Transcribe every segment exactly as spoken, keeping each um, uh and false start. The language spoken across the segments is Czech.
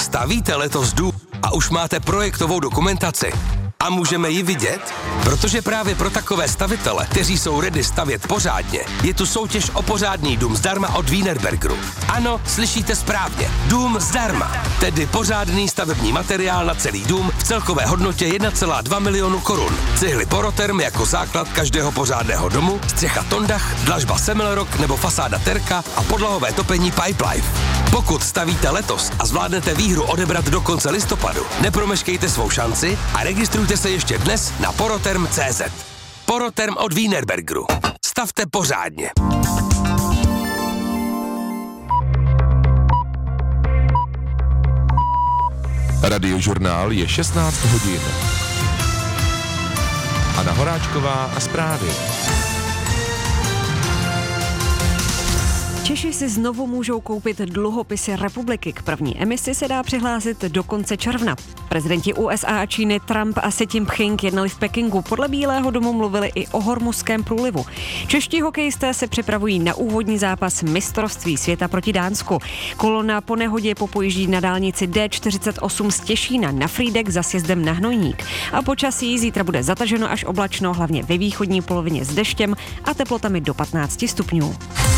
Stavíte letos dům a už máte projektovou dokumentaci? A můžeme ji vidět? Protože právě pro takové stavitele, kteří jsou ready stavět pořádně, je tu soutěž o pořádný dům zdarma od Wienerbergeru. Ano, slyšíte správně. Dům zdarma. Tedy pořádný stavební materiál na celý dům v celkové hodnotě jedna celá dva milionu korun. Cihly Poroterm jako základ každého pořádného domu, střecha Tondach, dlažba Semmelrock nebo fasáda Terka a podlahové topení Pipelife. Pokud stavíte letos a zvládnete výhru odebrat do konce listopadu, nepromeškejte svou šanci a registrujte se ještě dnes na poroterm tečka cé zet. Poroterm od Wienerbergeru. Stavte pořádně. Radiožurnál je šestnáct hodin. Anna Horáčková a zprávy. Češi si znovu můžou koupit dluhopisy republiky. K první emisi se dá přihlásit do konce června. Prezidenti U S A a Číny Trump a Xi Jinping jednali v Pekingu. Podle Bílého domu mluvili i o Hormuzském průlivu. Čeští hokejisté se připravují na úvodní zápas mistrovství světa proti Dánsku. Kolona po nehodě popojíždí na dálnici D čtyřicet osm z Těšína na Frýdek za sjezdem na Hnojník. A počasí zítra bude zataženo až oblačno, hlavně ve východní polovině s deštěm a teplotami do patnáct stupňů.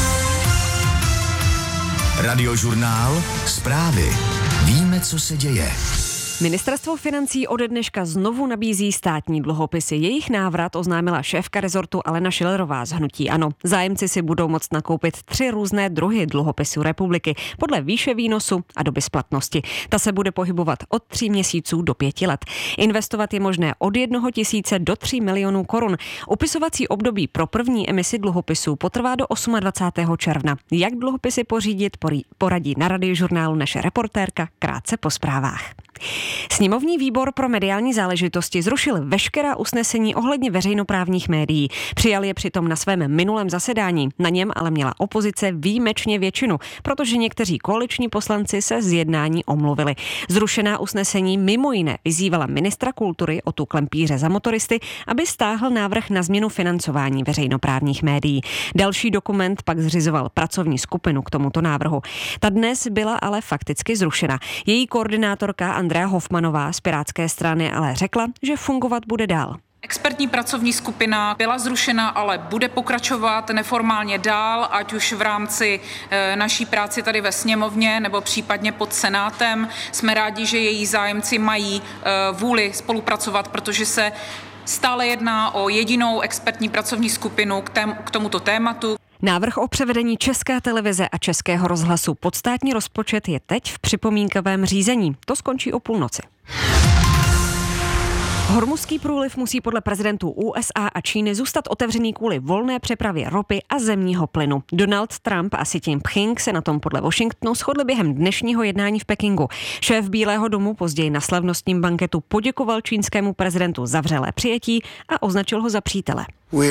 Radiožurnál, zprávy. Víme, co se děje. Ministerstvo financí ode dneška znovu nabízí státní dluhopisy. Jejich návrat oznámila šéfka rezortu Alena Schillerová z hnutí ANO. Zájemci si budou moct nakoupit tři různé druhy dluhopisů republiky podle výše výnosu a doby splatnosti. Ta se bude pohybovat od tří měsíců do pěti let. Investovat je možné od jednoho tisíce do tří milionů korun. Upisovací období pro první emisi dluhopisů potrvá do dvacátého osmého června. Jak dluhopisy pořídit, poradí na Radiožurnálu naše reportérka krátce po zprávách. Sněmovní výbor pro mediální záležitosti zrušil veškerá usnesení ohledně veřejnoprávních médií. Přijal je přitom na svém minulém zasedání. Na něm ale měla opozice výjimečně většinu, protože někteří koaliční poslanci se z jednání omluvili. Zrušená usnesení mimo jiné vyzývala ministra kultury Otu Klempíře za motoristy, aby stáhl návrh na změnu financování veřejnoprávních médií. Další dokument pak zřizoval pracovní skupinu k tomuto návrhu. Ta dnes byla ale fakticky zrušena. Její koordinátorka Andrea Hofmanová z Pirátské strany ale řekla, že fungovat bude dál. Expertní pracovní skupina byla zrušena, ale bude pokračovat neformálně dál, ať už v rámci e, naší práci tady ve sněmovně nebo případně pod Senátem. Jsme rádi, že její zájemci mají e, vůli spolupracovat, protože se stále jedná o jedinou expertní pracovní skupinu k, tém, k tomuto tématu. Návrh o převedení České televize a Českého rozhlasu pod státní rozpočet je teď v připomínkovém řízení. To skončí o půlnoci. Hormuzský průliv musí podle prezidentů U S A a Číny zůstat otevřený kvůli volné přepravě ropy a zemního plynu. Donald Trump a Xi Jinping se na tom podle Washingtonu shodli během dnešního jednání v Pekingu. Šéf Bílého domu později na slavnostním banketu poděkoval čínskému prezidentu za vřelé přijetí a označil ho za přítele.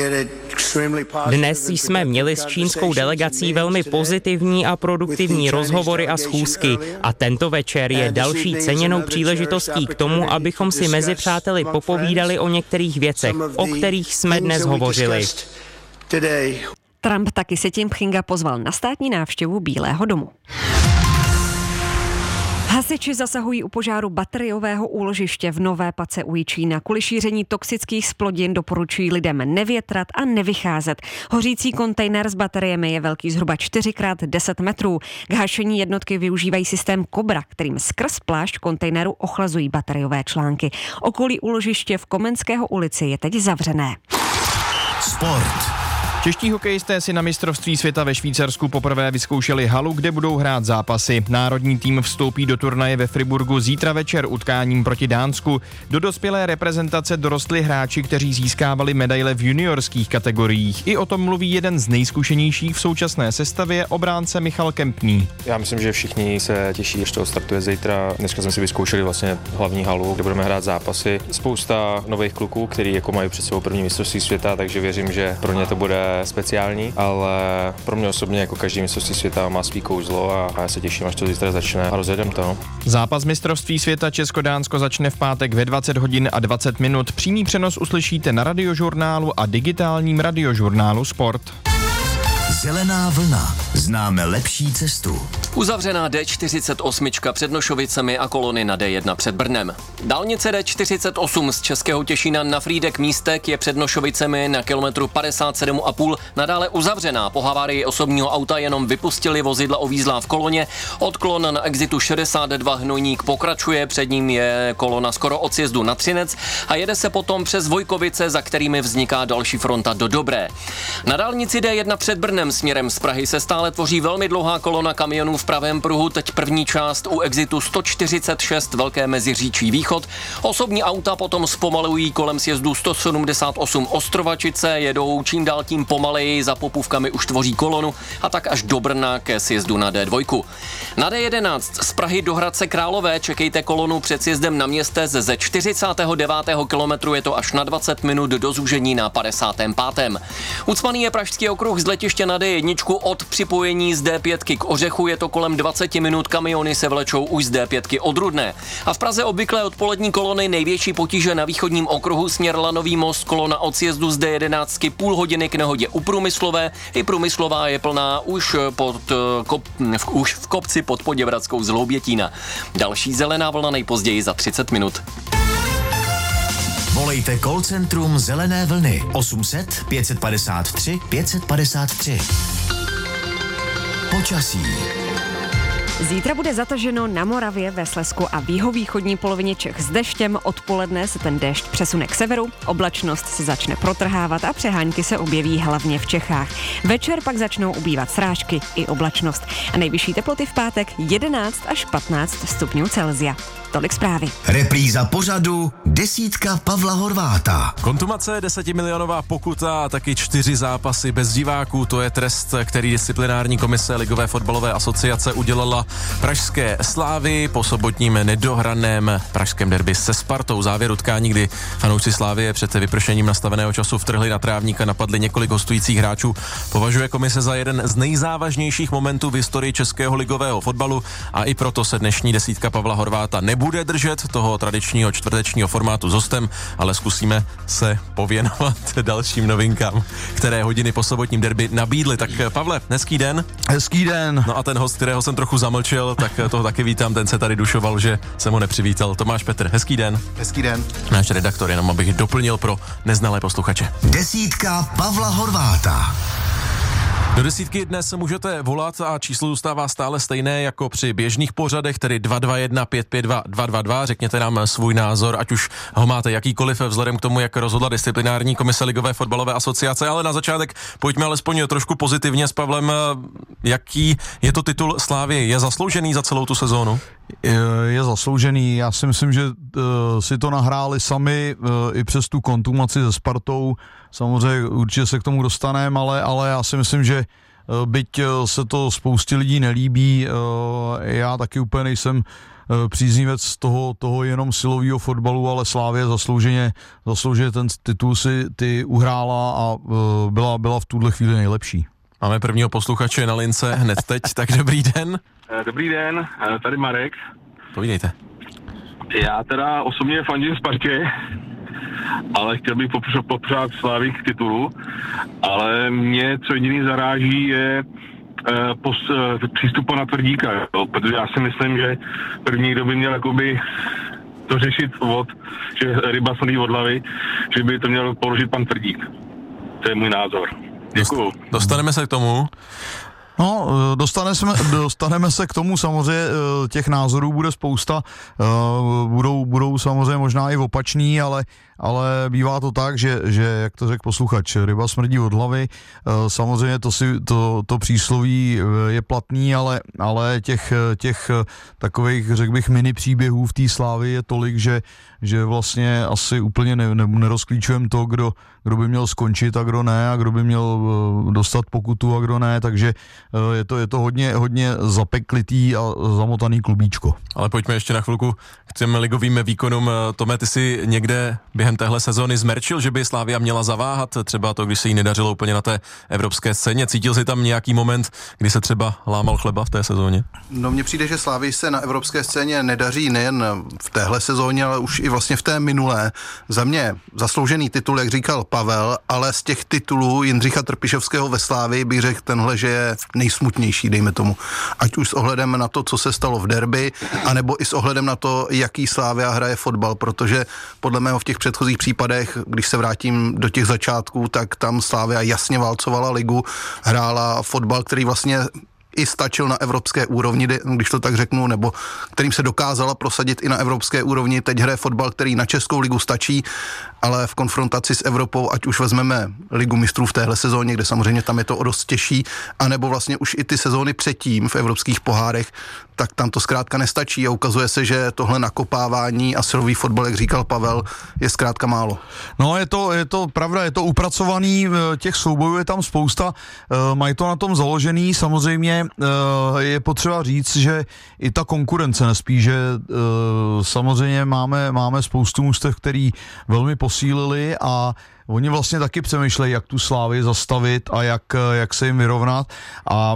Dnes jsme měli s čínskou delegací velmi pozitivní a produktivní rozhovory a schůzky a tento večer je další ceněnou příležitostí k tomu, abychom si mezi přáteli popovídali o některých věcech, o kterých jsme dnes hovořili. Trump taky Xi Jinpinga pozval na státní návštěvu Bílého domu. Hasiči zasahují u požáru bateriového úložiště v Nové Pace u Jičína. Kvůli šíření toxických splodin doporučují lidem nevětrat a nevycházet. Hořící kontejner s bateriemi je velký zhruba čtyři krát deset metrů. K hašení jednotky využívají systém Cobra, kterým skrz plášť kontejneru ochlazují bateriové články. Okolí úložiště v Komenského ulici je teď zavřené. Sport. Čeští hokejisté si na mistrovství světa ve Švýcarsku poprvé vyzkoušeli halu, kde budou hrát zápasy. Národní tým vstoupí do turnaje ve Friburgu zítra večer utkáním proti Dánsku. Do dospělé reprezentace dorostli hráči, kteří získávali medaile v juniorských kategoriích. I o tom mluví jeden z nejzkušenějších v současné sestavě, obránce Michal Kempný. Já myslím, že všichni se těší, že to startuje zítra. Dneska jsme si vyzkoušeli vlastně hlavní halu, kde budeme hrát zápasy. Spousta nových kluků, kteří jako mají před sebou první mistrovství světa, takže věřím, že pro ně to bude speciální, ale pro mě osobně jako každý mistrovství světa má svý kouzlo a já se těším, až to zítra začne a rozjedem to. Zápas mistrovství světa Česko-Dánsko začne v pátek ve dvacet hodin a dvacet minut. Přímý přenos uslyšíte na Radiožurnálu a digitálním Radiožurnálu Sport. Zelená vlna. Známe lepší cestu. Uzavřená D čtyřicet osm před Nošovicemi a kolony na D jedna před Brnem. Dálnice D čtyřicet osm z Českého Těšína na Frýdek Místek je před Nošovicemi na kilometru padesát sedm a půl nadále uzavřená. Po havárii osobního auta jenom vypustili vozidla ovízlá v koloně. Odklon na exitu šedesát dva Hnojník pokračuje, před ním je kolona skoro od sjezdu na Třinec a jede se potom přes Vojkovice, za kterými vzniká další fronta do Dobré. Na dálnici D jedna před Brnem směrem z Prahy se stále tvoří velmi dlouhá kolona kamionů v pravém pruhu, teď první část u exitu sto čtyřicet šest Velké Meziříčí východ. Osobní auta potom zpomalují kolem sjezdu sto sedmdesát osm Ostrovačice, jedou čím dál tím pomaleji, za Popůvkami už tvoří kolonu a tak až do Brna ke sjezdu na D dva. Na D jedenáct z Prahy do Hradce Králové čekejte kolonu před sjezdem na Městec, ze čtyřicátého devátého kilometru je to až na dvacet minut do zúžení na padesátém pátém Ucpaný je Pražský okruh z letiště na D jedna od připojení z D pět k Ořechu, je to kolem dvacet minut, kamiony se vlečou už z D pět od Rudné. A v Praze obvyklé odpolední kolony, největší potíže na východním okruhu směr Lanový most, kolona od sjezdu z D jedenáct půl hodiny k nehodě u Průmyslové. I Průmyslová je plná už, pod, kop, v, už v kopci pod Poděbradskou z Hloubětína. Další zelená vlna nejpozději za třicet minut. Volejte call centrum Zelené vlny osm set pět padesát tři pět padesát tři. Počasí. Zítra bude zataženo na Moravě, ve Slezsku a v jihovýchodní polovině Čech s deštěm. Odpoledne se ten déšť přesune k severu, oblačnost se začne protrhávat a přehánky se objeví hlavně v Čechách. Večer pak začnou ubývat srážky i oblačnost. A nejvyšší teploty v pátek jedenáct až patnáct stupňů Celsia. Tolik zprávy. Repríza pořadu Desítka Pavla Horváta. Kontumace, desetimilionová pokuta a taky čtyři zápasy bez diváků. To je trest, který disciplinární komise Ligové fotbalové asociace udělala pražské Slávy po sobotním nedohraném pražském derby se Spartou. Závěr utkání, kdy fanoušci Slávie před vypršením nastaveného času vtrhli na trávník a napadli několik hostujících hráčů, považuje komise za jeden z nejzávažnějších momentů v historii českého ligového fotbalu a i proto se dnešní Desítka Pavla Horváta nebude držet toho tradičního čtvrtečního formátu s hostem, ale zkusíme se pověnovat dalším novinkám, které hodiny po sobotním derby nabídly. Tak Pavle, hezký den. Hezký den. No a ten host, kterého jsem trochu zamlčel, tak toho taky vítám, ten se tady dušoval, že jsem ho nepřivítal. Tomáš Petr, hezký den. Hezký den. Náš redaktor, jenom abych doplnil pro neznalé posluchače. Desítka Pavla Horváta. Do desítky dnes můžete volat a číslo zůstává stále stejné jako při běžných pořadech, tedy dva dva jedna pět pět dva dva dva dva. Řekněte nám svůj názor, ať už ho máte jakýkoliv vzhledem k tomu, jak rozhodla disciplinární komise Ligové fotbalové asociace, ale na začátek pojďme alespoň trošku pozitivně s Pavlem. Jaký je to titul Slávie? Je zasloužený za celou tu sezónu? Je, je zasloužený. Já si myslím, že uh, si to nahráli sami uh, i přes tu kontumaci se Spartou. Samozřejmě určitě se k tomu dostaneme, ale, ale já si myslím, že uh, byť uh, se to spoustě lidí nelíbí, uh, já taky úplně nejsem uh, příznivec toho, toho jenom silového fotbalu, ale Slávie zaslouženě, zaslouženě ten titul si ty uhrála a uh, byla, byla v tuhle chvíli nejlepší. Máme prvního posluchače na lince hned teď, tak dobrý den. Dobrý den, tady Marek. Povídejte. Já teda osobně fandím Spartě, ale chtěl bych popřát Slávy k titulu, ale mě co jediný zaráží je eh, pos, eh, přístup na Tvrdíka, jo, protože já si myslím, že první, kdo by měl jakoby to řešit od, že ryba slí od hlavy, že by to měl položit pan Tvrdík. To je můj názor. Děkuju. Dostaneme se k tomu. No, dostaneme, dostaneme se k tomu, samozřejmě těch názorů bude spousta, budou, budou samozřejmě možná i opačný, ale, ale bývá to tak, že, že jak to řekl posluchač, ryba smrdí od hlavy, samozřejmě to, si, to, to přísloví je platný, ale, ale těch, těch takových, řekl bych, mini příběhů v té Slávii je tolik, že, že vlastně asi úplně ne, ne, nerozklíčujeme to, kdo, kdo by měl skončit a kdo ne, a kdo by měl dostat pokutu a kdo ne, takže je to, je to hodně, hodně zapeklitý a zamotaný klubíčko. Ale pojďme ještě na chvilku k těm ligovým výkonům. Tome, ty si někde během téhle sezóny zmerčil, že by Slavia měla zaváhat, třeba to, když se jí nedařilo úplně na té evropské scéně. Cítil jsi tam nějaký moment, kdy se třeba lámal chleba v té sezóně? No, mně přijde, že Slavii se na evropské scéně nedaří nejen v téhle sezóně, ale už i vlastně v té minulé. Za mě zasloužený titul, jak říkal Pavel, ale z těch titulů Jindřicha Trpišovského ve Slavii bych řekl tenhle, že je nejsmutnější, dejme tomu. Ať už s ohledem na to, co se stalo v derby, anebo i s ohledem na to, jaký Slavia hraje fotbal, protože podle mého v těch předchozích případech, když se vrátím do těch začátků, tak tam Slavia jasně válcovala ligu, hrála fotbal, který vlastně i stačil na evropské úrovni, když to tak řeknu, nebo kterým se dokázala prosadit i na evropské úrovni. Teď hraje fotbal, který na Českou ligu stačí, ale v konfrontaci s Evropou, ať už vezmeme Ligu mistrů v téhle sezóně, kde samozřejmě tam je to o dost těžší, anebo vlastně už i ty sezóny předtím v evropských pohárech, tak tam to zkrátka nestačí a ukazuje se, že tohle nakopávání a silový fotbal, jak říkal Pavel, je zkrátka málo. No je to, je to pravda, je to upracovaný, těch soubojů je tam spousta, mají to na tom založený, samozřejmě je potřeba říct, že i ta konkurence nespí, že samozřejmě máme, máme spoustu mužstev, který velmi posílili a oni vlastně taky přemýšlejí, jak tu Slávii zastavit a jak, jak se jim vyrovnat a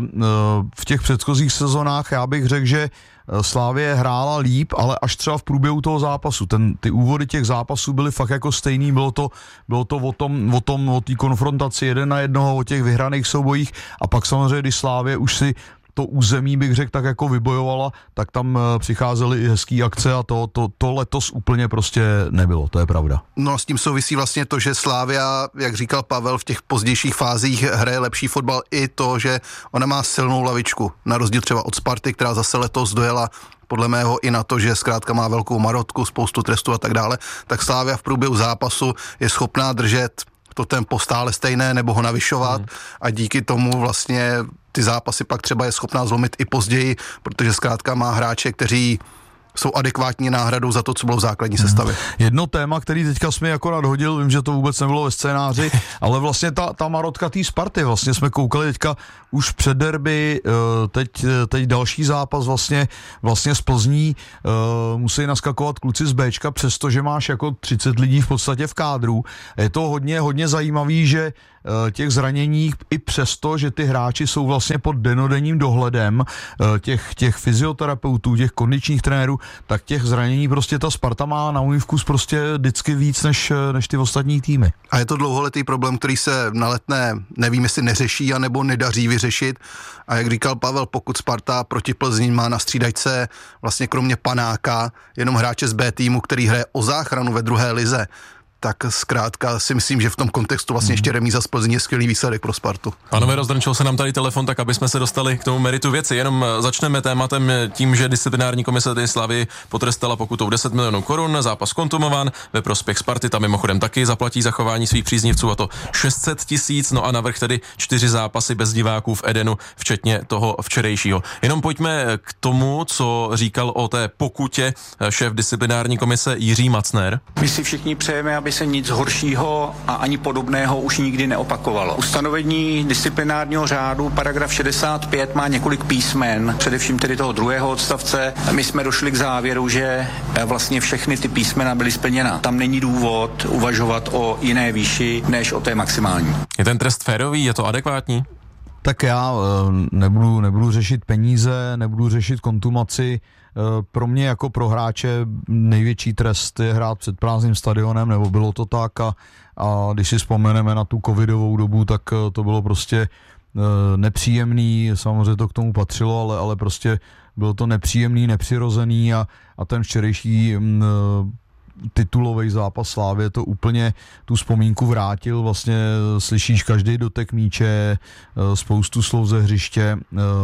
v těch předchozích sezonách já bych řekl, že Slavie hrála líp, ale až třeba v průběhu toho zápasu. Ten, ty úvody těch zápasů byly fakt jako stejný, bylo to, bylo to o tom, o tom, o té konfrontaci jeden na jednoho, o těch vyhraných soubojích a pak samozřejmě, když Slavie už si to území, bych řekl, tak jako vybojovala, tak tam přicházely i hezký akce a to, to, to letos úplně prostě nebylo, to je pravda. No a s tím souvisí vlastně to, že Slavia, jak říkal Pavel, v těch pozdějších fázích hraje lepší fotbal i to, že ona má silnou lavičku, na rozdíl třeba od Sparty, která zase letos dojela podle mého i na to, že zkrátka má velkou marotku, spoustu trestů a tak dále, tak Slavia v průběhu zápasu je schopná držet to tempo stále stejné nebo ho navyšovat hmm. a díky tomu vlastně ty zápasy pak třeba je schopná zlomit i později, protože zkrátka má hráče, kteří jsou adekvátní náhradou za to, co bylo v základní sestavě. Hmm. Jedno téma, který teďka jsme jako nadhodil, vím, že to vůbec nebylo ve scénáři, ale vlastně ta, ta marotka té Sparty, vlastně jsme koukali teďka už před derby, teď, teď další zápas vlastně, vlastně z Plzní, musí naskakovat kluci z Béčka, přestože máš jako třicet lidí v podstatě v kádru. Je to hodně, hodně zajímavý, že těch zraněních i přesto, že ty hráči jsou vlastně pod denodenním dohledem těch, těch fyzioterapeutů, těch kondičních trenérů, tak těch zranění prostě ta Sparta má na můj vkus prostě vždycky víc než, než ty ostatní týmy. A je to dlouholetý problém, který se na Letné, nevím, jestli neřeší, anebo nedaří vyřešit. A jak říkal Pavel, pokud Sparta proti Plzni má na střídačce vlastně kromě Panáka jenom hráče z B týmu, který hraje o záchranu ve druhé lize, tak zkrátka si myslím, že v tom kontextu vlastně ještě remíza z Plzní je skvělý výsledek pro Spartu. Pánové, rozdrnčil se nám tady telefon, tak aby jsme se dostali k tomu meritu věci. Jenom začneme tématem tím, že disciplinární komise té Slavii potrestala pokutou deset milionů korun, zápas kontumován ve prospěch Sparty, tam mimochodem taky zaplatí zachování svých příznivců a to šest set tisíc, no a navrch tedy čtyři zápasy bez diváků v Edenu, včetně toho včerejšího. Jenom pojďme k tomu, co říkal o té pokutě šéf disciplinární komise Jiří Macner. My si všichni přejeme, aby se nic horšího a ani podobného už nikdy neopakovalo. Ustanovení disciplinárního řádu, paragraf šedesát pět, má několik písmen, především tedy toho druhého odstavce. My jsme došli k závěru, že vlastně všechny ty písmena byly splněna. Tam není důvod uvažovat o jiné výši, než o té maximální. Je ten trest férový, je to adekvátní? Tak já nebudu, nebudu řešit peníze, nebudu řešit kontumaci. Pro mě jako pro hráče největší trest je hrát před prázdným stadionem, nebo bylo to tak a, a když si vzpomeneme na tu covidovou dobu, tak to bylo prostě nepříjemný, samozřejmě to k tomu patřilo, ale, ale prostě bylo to nepříjemný, nepřirozený a, a ten včerejší m, titulový zápas Slávie to úplně tu vzpomínku vrátil, vlastně slyšíš každý dotek míče, spoustu slov ze hřiště,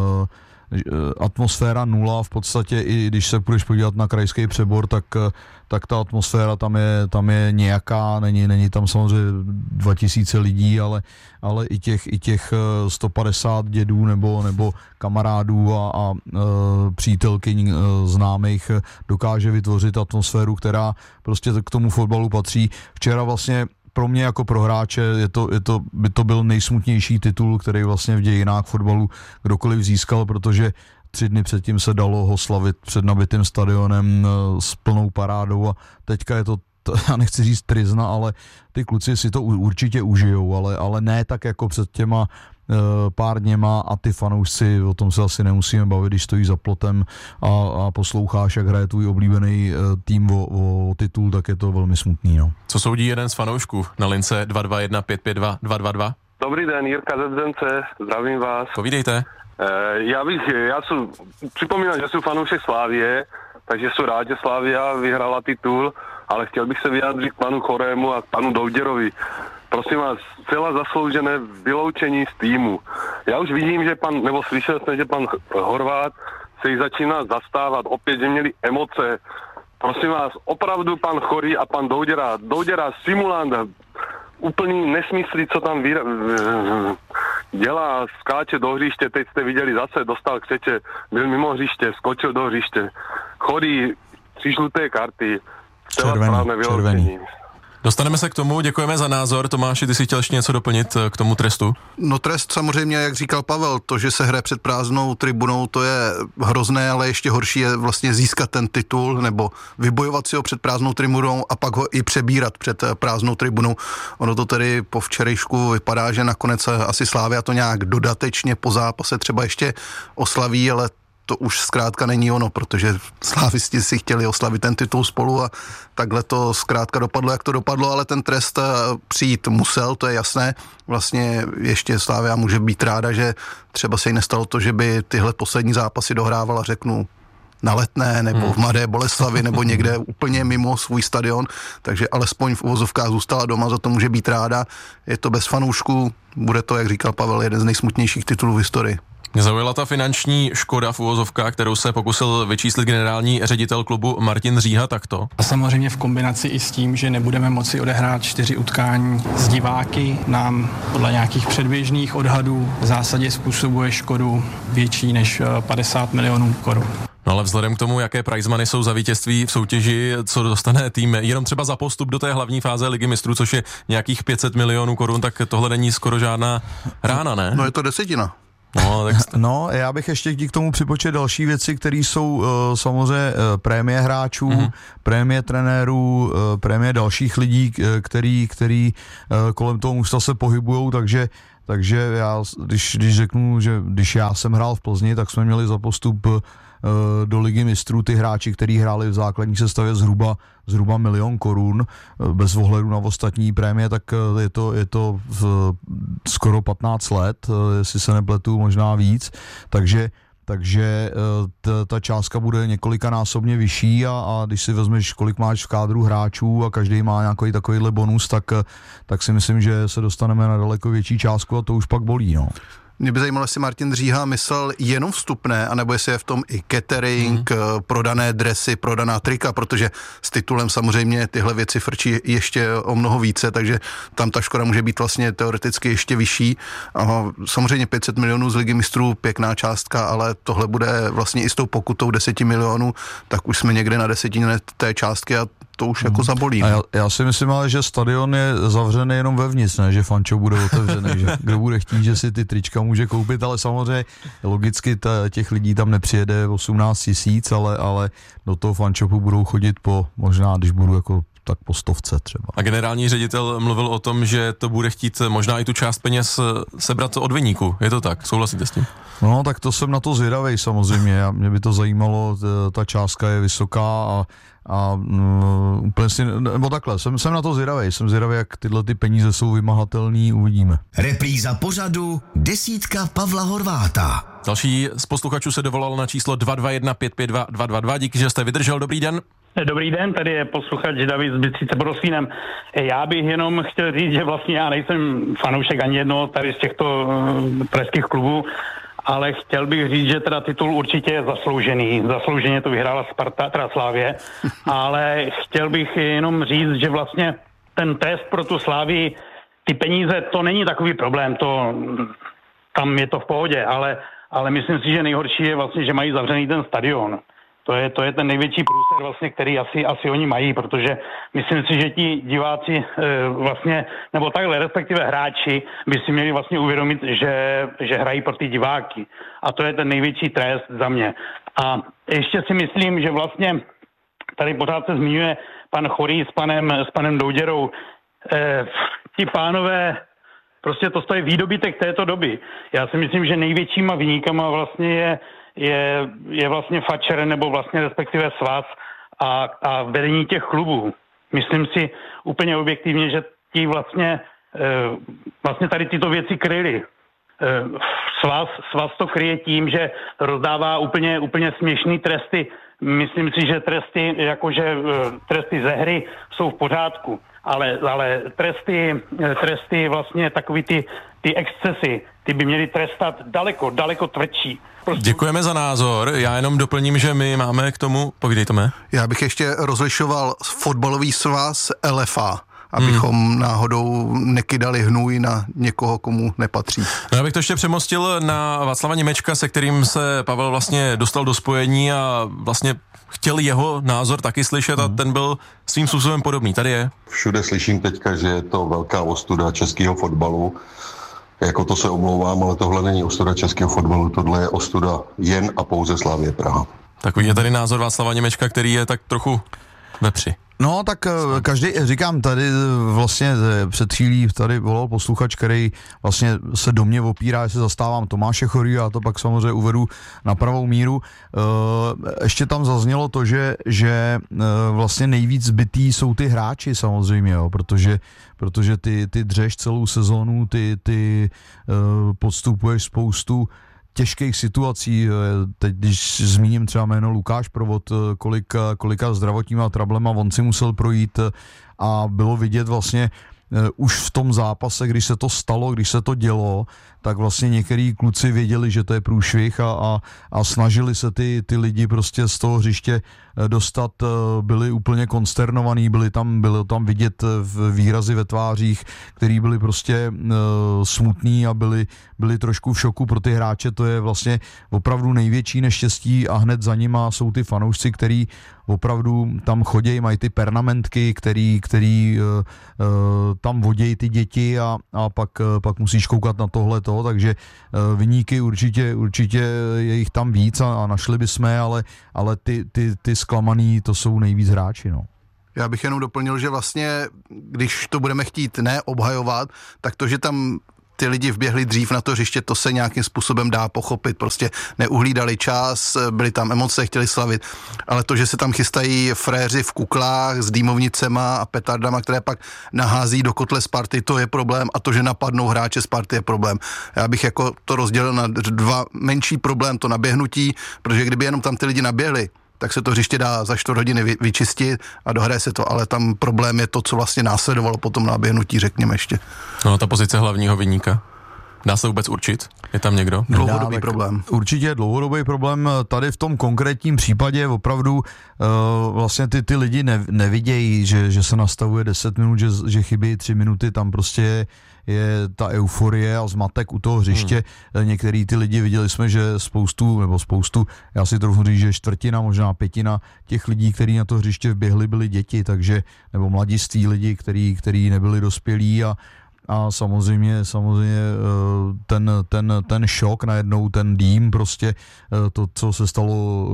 atmosféra nula, v podstatě i když se půjdeš podívat na krajský přebor, tak, tak ta atmosféra tam je, tam je nějaká, není, není tam samozřejmě dva tisíce lidí, ale, ale i těch, i těch sto padesát dědů nebo, nebo kamarádů a, a e, přítelkyň e, známých dokáže vytvořit atmosféru, která prostě k tomu fotbalu patří. Včera vlastně pro mě jako pro hráče je to, je to, by to byl nejsmutnější titul, který vlastně v dějinách fotbalu kdokoliv získal, protože tři dny předtím se dalo ho slavit před nabitým stadionem s plnou parádou a teďka je to, já nechci říct tryzna, ale ty kluci si to určitě užijou, ale, ale ne tak jako před těma pár dněma a ty fanoušci, o tom se asi nemusíme bavit, když stojí za plotem a, a posloucháš, jak hraje tvůj oblíbený tým o, o titul, tak je to velmi smutný. No. Co soudí jeden z fanoušků na lince dva dva jedna pět pět dva dva dva dva? Dobrý den, Jirka ze Zdence, zdravím vás. Povídejte. Já bych, já jsem, připomínám, že jsem fanoušek Slávie, takže jsem rád, že Slávia vyhrala titul, ale chtěl bych se vyjádřit k panu Chorému a k panu Douděrovi. Prosím vás, celá zasloužené vyloučení z týmu. Já už vidím, že pan, nebo slyšel jsem, že pan Horvát se jich začíná zastávat, opět, že měli emoce. Prosím vás, opravdu pan Chorý a pan Douděra, Douděra simulant, úplný nesmyslí, co tam vy, dělá, skáče do hřiště, teď jste viděli zase, dostal křeče, byl mimo hřiště, skočil do hřiště. Chorý, tři žluté karty, celá správné vyloučení. Dostaneme se k tomu, děkujeme za názor. Tomáši, ty si chtěl ještě něco doplnit k tomu trestu? No trest samozřejmě, jak říkal Pavel, to, že se hraje před prázdnou tribunou, to je hrozné, ale ještě horší je vlastně získat ten titul nebo vybojovat si ho před prázdnou tribunou a pak ho i přebírat před prázdnou tribunou. Ono to tedy po včerejšku vypadá, že nakonec asi Slavia to nějak dodatečně po zápase třeba ještě oslaví, ale to už zkrátka není ono, protože slávisti si chtěli oslavit ten titul spolu a takhle to zkrátka dopadlo, jak to dopadlo, ale ten trest přijít musel, to je jasné. Vlastně ještě Slavia může být ráda, že třeba se jí nestalo to, že by tyhle poslední zápasy dohrávala, řeknu, na Letné nebo v Mladé Boleslavi nebo někde úplně mimo svůj stadion, takže alespoň v uvozovkách zůstala doma, za to může být ráda. Je to bez fanoušků, bude to, jak říkal Pavel, jeden z nejsmutnějších titulů v historii. Mě zaujala ta finanční škoda v uvozovkách, kterou se pokusil vyčíslit generální ředitel klubu Martin Říha takto. A samozřejmě v kombinaci i s tím, že nebudeme moci odehrát čtyři utkání s diváky, nám podle nějakých předběžných odhadů v zásadě způsobuje škodu větší než padesát milionů korun. No ale vzhledem k tomu, jaké prize money jsou za vítězství v soutěži, co dostane tým, jenom třeba za postup do té hlavní fáze Ligy mistrů, což je nějakých pět set milionů korun, tak tohle není skoro žádná rána, ne? No je to desetina. No, tak st- no, já bych ještě k tomu připočet další věci, které jsou uh, samozřejmě uh, prémie hráčů, mm-hmm. prémie trenérů, uh, prémie dalších lidí, který, který uh, kolem toho mužstva se pohybujou, takže takže já, když, když řeknu, že když já jsem hrál v Plzni, tak jsme měli za postup uh, do Ligy mistrů ty hráči, kteří hráli v základní sestavě zhruba, zhruba milion korun, bez ohledu na ostatní prémie, tak je to, je to v skoro patnáct let, jestli se nepletu, možná víc, takže takže t, ta částka bude několikanásobně vyšší a, a když si vezmeš, kolik máš v kádru hráčů a každý má nějaký takovýhle bonus, tak, tak si myslím, že se dostaneme na daleko větší částku a to už pak bolí, no. Mě by zajímalo, jestli Martin Říha myslel jenom vstupné, anebo jestli je v tom i catering, hmm. prodané dresy, prodaná trika, protože s titulem samozřejmě tyhle věci frčí ještě o mnoho více, takže tam ta škoda může být vlastně teoreticky ještě vyšší. A samozřejmě pět set milionů z Ligy mistrů, pěkná částka, ale tohle bude vlastně i s tou pokutou deset milionů, tak už jsme někde na desetině té částky a to už jako zabolí. A já, já si myslím ale, že stadion je zavřený jenom vevnitř, ne, že fančo bude otevřený, že kdo bude chtít, že si ty trička může koupit, ale samozřejmě logicky ta, těch lidí tam nepřijede osmnáct tisíc, ale, ale do toho fanshopu budou chodit po, možná, když budu jako tak po stovce třeba. A generální ředitel mluvil o tom, že to bude chtít možná i tu část peněz sebrat od viníku. Je to tak? Souhlasíte s tím? No, tak to jsem na to zvědavej samozřejmě. Mě by to zajímalo, ta částka je vysoká a a um, úplně si, nebo takhle, jsem, jsem na to zvědavej, jsem zvědavý, jak tyhle ty peníze jsou vymahatelný, uvidíme. Repríza pořadu Desítka Pavla Horváta. Další z posluchačů se dovolal na číslo dva dva jedna pět pět dva dva dva dva, díky, že jste vydržel, dobrý den. Dobrý den, tady je posluchač David z Bystřice pod Oslínem. Já bych jenom chtěl říct, že vlastně já nejsem fanoušek ani jednoho tady z těchto uh, pražských klubů, ale chtěl bych říct, že teda titul určitě je zasloužený. Zaslouženě to vyhrála Sparta, teda Slavie, ale chtěl bych jenom říct, že vlastně ten test pro tu Slavii, ty peníze, to není takový problém, to, tam je to v pohodě, ale, ale myslím si, že nejhorší je vlastně, že mají zavřený ten stadion. To je, to je ten největší průser vlastně, který asi, asi oni mají, protože myslím si, že ti diváci e, vlastně, nebo takhle, respektive hráči, by si měli vlastně uvědomit, že, že hrají pro ty diváky. A to je ten největší trest za mě. A ještě si myslím, že vlastně tady pořád se zmiňuje pan Chorý s panem, s panem Douděrou. E, ti pánové, prostě to stojí výdobytek této doby. Já si myslím, že největšíma viníkama vlastně je Je, je vlastně fačer nebo vlastně respektive svaz a, a vedení těch klubů. Myslím si úplně objektivně, že ti vlastně, e, vlastně tady tyto věci kryli. svaz, svaz to kryje tím, že rozdává úplně, úplně směšný tresty. Myslím si, že tresty, jakože tresty ze hry jsou v pořádku, ale, ale tresty, tresty vlastně takový ty, ty excesy, ty by měly trestat daleko, daleko tvrdší. Prostě... Děkujeme za názor, já jenom doplním, že my máme k tomu, povídej Tome. Já bych ještě rozlišoval fotbalový svaz L F A, abychom hmm. náhodou nekydali hnůj na někoho, komu nepatří. No, já bych to ještě přemostil na Václava Němečka, se kterým se Pavel vlastně dostal do spojení a vlastně chtěl jeho názor taky slyšet a ten byl svým způsobem podobný. Tady je. Všude slyším teďka, že je to velká ostuda českého fotbalu. Jako to se omlouvám, ale tohle není ostuda českého fotbalu, tohle je ostuda jen a pouze Slavie Praha. Takový je tady názor Václava Němečka, který je tak trochu vepři. No tak každý, říkám tady vlastně před chvílí tady volal posluchač, který vlastně se do mě opírá, jestli zastávám Tomáše Chorýho, a to pak samozřejmě uvedu na pravou míru. Ještě tam zaznělo to, že, že vlastně nejvíc zbytý jsou ty hráči samozřejmě, jo, protože, protože ty, ty dřeš celou sezónu, ty, ty podstupuješ spoustu těžkých situací. Teď, když zmíním třeba jméno Lukáš Provod, kolika, kolika zdravotníma trablema on si musel projít a bylo vidět vlastně už v tom zápase, když se to stalo, když se to dělo, tak vlastně některý kluci věděli, že to je průšvih a, a, a snažili se ty, ty lidi prostě z toho hřiště dostat, byli úplně konsternovaní, byli tam, bylo tam vidět výrazy ve tvářích, který byli prostě uh, smutný a byli, byli trošku v šoku. Pro ty hráče to je vlastně opravdu největší neštěstí a hned za nima jsou ty fanoušci, který opravdu tam chodějí, mají ty pernamentky, který, který uh, uh, tam vodějí ty děti a, a pak, uh, pak musíš koukat na tohle to, takže uh, viníky určitě, určitě je jich tam víc a, a našli bychom, ale, ale ty, ty, ty zklamaný, to jsou nejvíc hráči, no. Já bych jenom doplnil, že vlastně, když to budeme chtít neobhajovat, tak to, že tam ty lidi vběhli dřív na to hřiště, to se nějakým způsobem dá pochopit, prostě neuhlídali čas, byly tam emoce, chtěli slavit, ale to, že se tam chystají fréři v kuklách s dýmovnicema a petardama, které pak nahází do kotle Sparty, to je problém, a to, že napadnou hráče Sparty, je problém. Já bych jako to rozdělil na dva menší problém, to naběhnutí, protože kdyby jenom tam ty lidi naběhli, tak se to hřiště dá za čtvrt hodiny vy, vyčistit a dohraje se to, ale tam problém je to, co vlastně následovalo potom naběhnutí, řekněme ještě. No, ta pozice hlavního viníka. Dá se vůbec určit? Je tam někdo? Dlouhodobý Dá, problém. Určitě dlouhodobý problém. Tady v tom konkrétním případě opravdu uh, vlastně ty, ty lidi ne, nevidějí, že, že se nastavuje deset minut, že, že chybí tři minuty, tam prostě je, je ta euforie a zmatek u toho hřiště. Hmm. Některý ty lidi, viděli jsme, že spoustu, nebo spoustu, já si trochu říct, že čtvrtina, možná pětina těch lidí, kteří na to hřiště vběhli, byli děti, takže, nebo mladiství lidi, kteří, kteří nebyli dospělí a A samozřejmě, samozřejmě ten, ten, ten šok najednou, ten dým, prostě to, co se stalo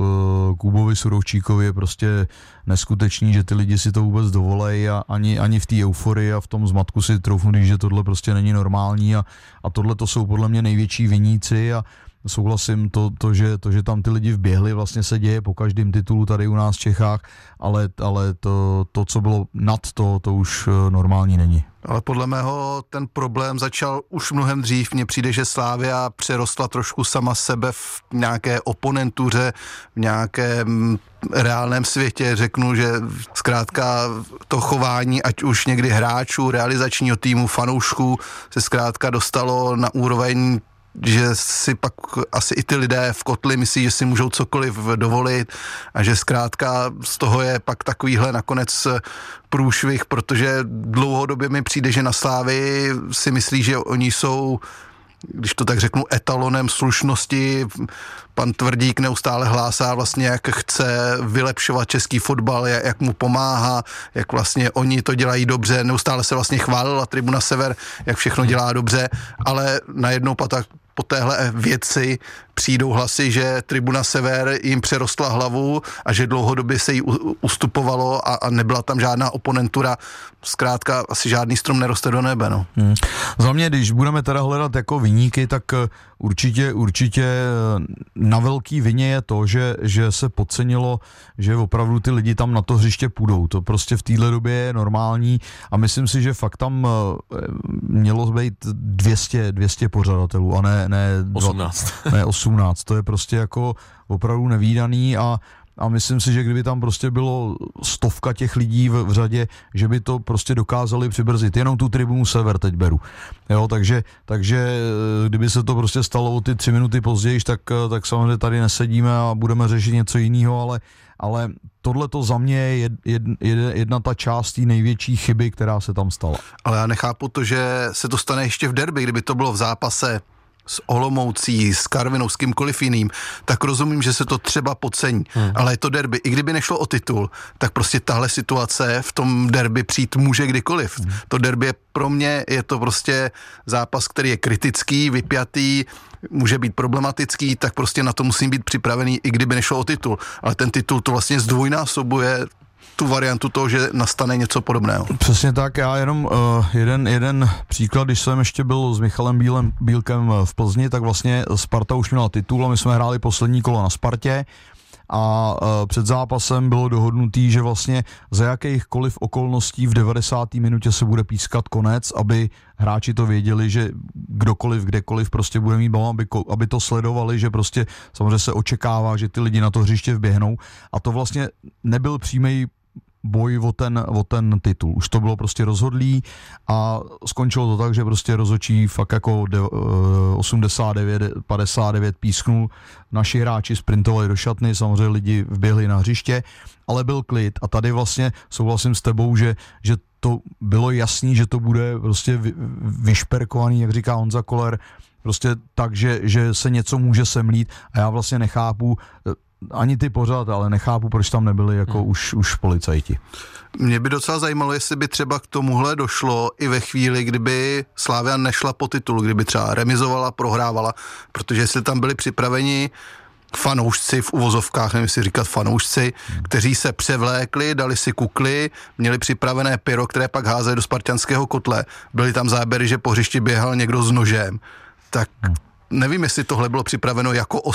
Kubovi Surovčíkovi, je prostě neskutečný, že ty lidi si to vůbec dovolejí a ani, ani v té euforii a v tom zmatku si troufnu říct, že tohle prostě není normální a, a tohle to jsou podle mě největší viníci a souhlasím, to, to, že, to, že tam ty lidi vběhli, vlastně se děje po každém titulu tady u nás v Čechách, ale, ale to, to, co bylo nad to, to už normální není. Ale podle mého ten problém začal už mnohem dřív. Mně přijde, že Slavia přerostla trošku sama sebe v nějaké oponentuře, v nějakém reálném světě. Řeknu, že zkrátka to chování, ať už někdy hráčů, realizačního týmu, fanoušků, se zkrátka dostalo na úroveň, že si pak asi i ty lidé v kotli myslí, že si můžou cokoliv dovolit a že zkrátka z toho je pak takovýhle nakonec průšvih, protože dlouhodobě mi přijde, že na Slávii si myslí, že oni jsou, když to tak řeknu, etalonem slušnosti. Pan Tvrdík neustále hlásá vlastně, jak chce vylepšovat český fotbal, jak mu pomáhá, jak vlastně oni to dělají dobře. Neustále se vlastně chválila Tribuna Sever, jak všechno dělá dobře, ale najednou pak po téhle věci přijdou hlasy, že Tribuna Sever jim přerostla hlavu a že dlouhodobě se jí ustupovalo a, a nebyla tam žádná oponentura. Zkrátka asi žádný strom neroste do nebe. No. Hmm. Za mě, když budeme teda hledat jako viníky, tak určitě, určitě na velký vině je to, že, že se podcenilo, že opravdu ty lidi tam na to hřiště půjdou. To prostě v téhle době je normální a myslím si, že fakt tam mělo být dvě stě pořadatelů a ne, ne osmnáct. Ne osmnáct. To je prostě jako opravdu nevídaný a A myslím si, že kdyby tam prostě bylo stovka těch lidí v, v řadě, že by to prostě dokázali přibrzit. Jenom tu Tribunu Sever teď beru. Jo, takže, takže kdyby se to prostě stalo o ty tři minuty později, tak, tak samozřejmě tady nesedíme a budeme řešit něco jiného, ale, ale tohle to za mě je jed, jed, jedna ta část té největší chyby, která se tam stala. Ale já nechápu to, že se to stane ještě v derby, kdyby to bylo v zápase s Olomoucí, s Karvinou, s kýmkoliv jiným, tak rozumím, že se to třeba podcení. Hmm. Ale je to derby. I kdyby nešlo o titul, tak prostě tahle situace v tom derby přijít může kdykoliv. Hmm. To derby je pro mě, je to prostě zápas, který je kritický, vypjatý, může být problematický, tak prostě na to musím být připravený, i kdyby nešlo o titul. Ale ten titul to vlastně zdvojnásobuje tu variantu toho, že nastane něco podobného. Přesně tak, já jenom uh, jeden, jeden příklad, když jsem ještě byl s Michalem Bílem, Bílkem v Plzni, tak vlastně Sparta už měla titul a my jsme hráli poslední kolo na Spartě a uh, před zápasem bylo dohodnutý, že vlastně za jakýchkoliv okolností v devadesáté minutě se bude pískat konec, aby hráči to věděli, že kdokoliv, kdekoliv prostě bude mít balón, aby, aby to sledovali, že prostě samozřejmě se očekává, že ty lidi na to hřiště vběhnou a to vlastně nebyl přímý boj o ten, o ten titul. Už to bylo prostě rozhodlý a skončilo to tak, že prostě rozhodčí fakt jako de, osmdesát devět padesát devět písknul. Naši hráči sprintovali do šatny, samozřejmě lidi vběhli na hřiště, ale byl klid a tady vlastně souhlasím s tebou, že, že to bylo jasný, že to bude prostě vy, vyšperkovaný, jak říká Honza Koller, prostě tak, že, že se něco může semlít a já vlastně nechápu, ani ty pořád, ale nechápu, proč tam nebyli jako hmm. už, už policajti. Mě by docela zajímalo, jestli by třeba k tomuhle došlo i ve chvíli, kdyby Slavia nešla po titulu, kdyby třeba remizovala, prohrávala, protože jestli tam byli připraveni fanoušci v uvozovkách, nevím si říkat fanoušci, hmm. kteří se převlékli, dali si kukly, měli připravené pyro, které pak házeli do spartanského kotle. Byly tam záběry, že po hřišti běhal někdo s nožem. Tak hmm. nevím, jestli tohle bylo připraveno jako